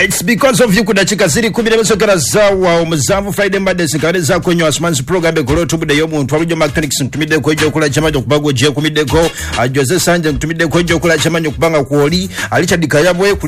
It's because of you kudachika ziri 10 besokera zawa omuzavu Friday Mondays kabeza kwenye Asman's program ekolo tubude yo muntu alujo mechanics ntumide kwejo kula chamajo kubago je kumideko ajoze sanje ntumide kwejo kula chamanyo kubanga kuoli alichadika yabwe